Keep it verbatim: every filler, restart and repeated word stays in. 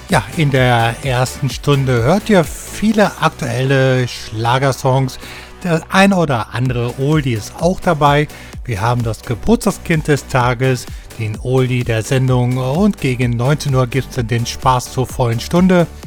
Ja, in der ersten Stunde hört ihr viele aktuelle Schlagersongs. Der ein oder andere Oldie ist auch dabei. Wir haben das Geburtstagskind des Tages, den Oldie der Sendung und gegen neunzehn Uhr gibt es dann den Spaß zur vollen Stunde.